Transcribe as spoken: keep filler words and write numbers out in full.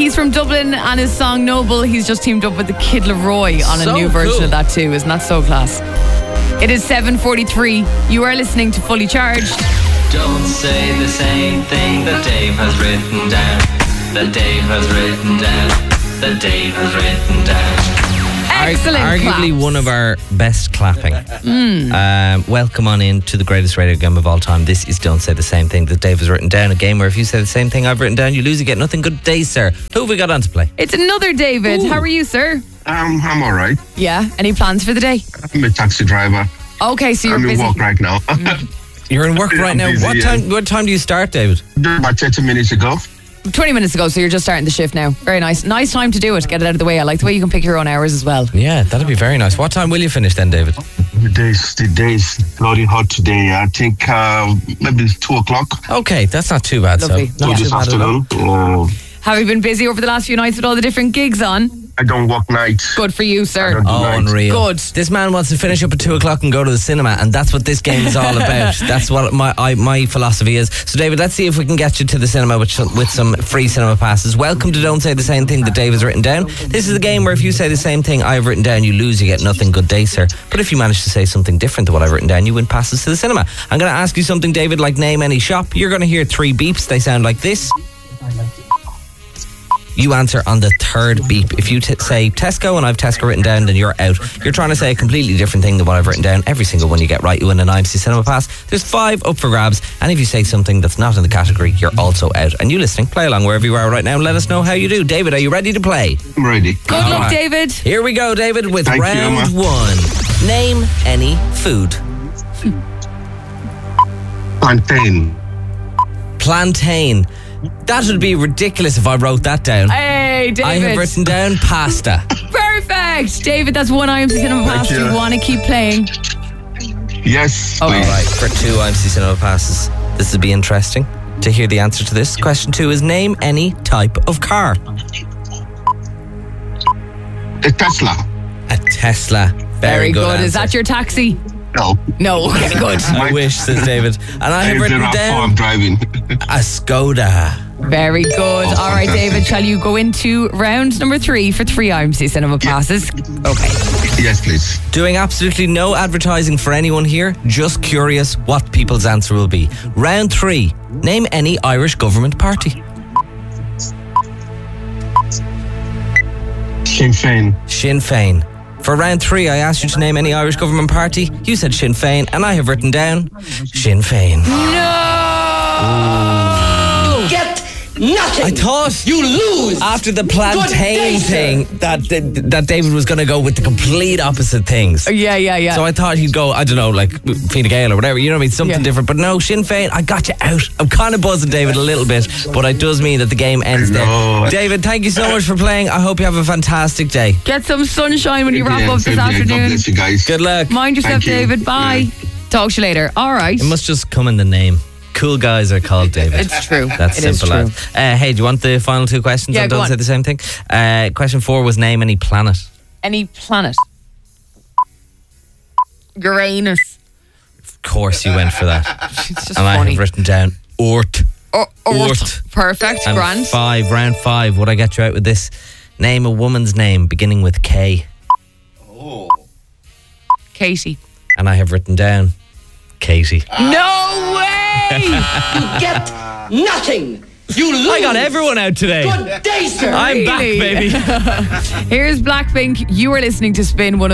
He's from Dublin, and his song Noble, he's just teamed up with the Kid Laroi on a So new version cool. of that too. Isn't that so class? It is seven forty-three. You are listening to Fully Charged. Don't say the same thing that Dave has written down. That Dave has written down. That Dave has written down. Excellent Arguably claps. one of our best clapping. Mm. Um, welcome on in to the greatest radio game of all time. This is Don't Say the Same Thing that Dave has written down. A game where if you say the same thing I've written down, you lose, you get nothing. Good day, sir. Who have we got on to play? It's another David. Ooh. How are you, sir? Um, I'm all right. Yeah. Any plans for the day? I'm a taxi driver. Okay, so you're I'm in busy. work right now. You're in work right I'm now. busy, What yeah. time? What time do you start, David? About thirty minutes ago. twenty minutes ago, so you're just starting the shift now. Very nice. Nice time to do it. Get it out of the way. I like the way you can pick your own hours as well. Yeah, that'd be very nice. What time will you finish then, David? The day's, the day's bloody hot today. I think uh, maybe two o'clock. Okay, that's not too bad. Lovely. So So not this too bad at all. afternoon. Uh, Have you been busy over the last few nights with all the different gigs on? I don't work nights. Good for you, I sir. don't do Oh, nights. unreal. Good. This man wants to finish up at two o'clock and go to the cinema, and that's what this game is all about. That's what my I, my philosophy is. So, David, let's see if we can get you to the cinema with some, with some free cinema passes. Welcome to Don't Say the Same Thing that Dave has written down. This is a game where if you say the same thing I've written down, you lose, you get nothing. Good day, sir. But if you manage to say something different to what I've written down, you win passes to the cinema. I'm going to ask you something, David, like name any shop. You're going to hear three beeps. They sound like this. You answer on the third beep. If you t- say Tesco and I've Tesco written down, then you're out. You're trying to say a completely different thing than what I've written down. Every single one you get right, you win an I M C Cinema Pass. There's five up for grabs, and if you say something that's not in the category, you're also out. And you listening, play along wherever you are right now and let us know how you do. David, are you ready to play? I'm ready. Good All luck, right. David. Here we go, David, with Thank you, round Emma. one. Name any food. Plantain. Plantain. That would be ridiculous if I wrote that down. Hey, David. I have written down pasta. Perfect. David, that's one I M C Cinema Pass. Do you. you want to keep playing? Yes, Oh, All please. right, for two I M C Cinema Passes. This will be interesting to hear the answer to this. Question two is name any type of car. A Tesla. A Tesla. Very, Very good. answer. Is that your taxi? No. No. Okay, good. I wish, says David. And I have Is written there a down form driving? a Skoda. Very good. All right, fantastic. David, shall you go into round number three for three I M C Cinema Passes? Okay. Yes, please. Doing absolutely no advertising for anyone here. Just curious what people's answer will be. Round three. Name any Irish government party. Sinn Féin. Sinn Féin. For round three, I asked you to name any Irish government party. You said Sinn Féin, and I have written down Sinn Féin. No! Get nothing. I thought You lose. after the Good plantain day, sir. thing that that David was going to go with the complete opposite things. Yeah, yeah, yeah. So I thought he'd go, I don't know, like Fine Gael or whatever, you know what I mean, something Yeah. different. But no, Sinn Féin, I got you out. I'm kind of buzzing, David, a little bit, but it does mean that the game ends there. know. David, thank you so much for playing. I hope you have a fantastic day. Get some sunshine when you wrap Yeah, up this same here. God afternoon. bless you guys. Good luck. Mind yourself, Thank you. David. Bye. Talk to you later. All right. It must just come in the name. Cool guys are called David. It's true. That's It is simple true. as. Uh, hey, do you want the final two questions? Yeah, and go don't on. say the same thing. Uh, question four was name any planet. Any planet. Uranus. Of course you went for that. It's just And I funny. have written down Earth. Or, Earth. Earth. Perfect. And Grand. five, round five. Would I get you out with this? Name a woman's name beginning with K. Katie. And I have written down Katie. No way! You get nothing. You lose. I got everyone out today. Good day, sir. I'm Really? back, baby. Here's Blackpink. You are listening to Spin one